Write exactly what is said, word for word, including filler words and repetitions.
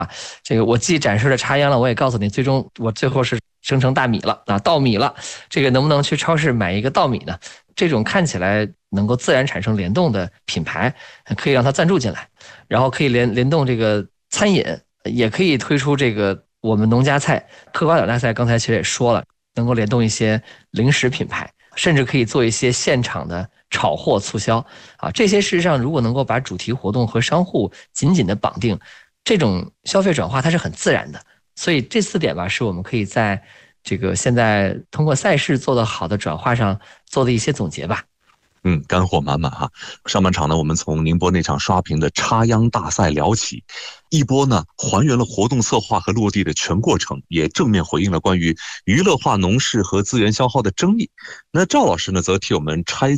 这个我既展示了插秧了，我也告诉你，最终我最后是生成大米了啊，稻米了。这个能不能去超市买一个稻米呢？这种看起来能够自然产生联动的品牌，可以让它赞助进来，然后可以联联动这个餐饮，也可以推出这个我们农家菜嗑瓜子大赛。刚才其实也说了，能够联动一些零食品牌，甚至可以做一些现场的炒货促销啊。这些事实上，如果能够把主题活动和商户紧紧的绑定，这种消费转化它是很自然的。所以这四点吧，是我们可以在这个现在通过赛事做得好的转化上做的一些总结吧。 嗯，干货满满哈。上半场呢，我们从宁波那场刷屏的插秧大赛聊起，一波呢还原了活动策划和落地的全过程，也正面回应了关于娱乐化农事和资源消耗的争议。那赵老师呢，则替我们拆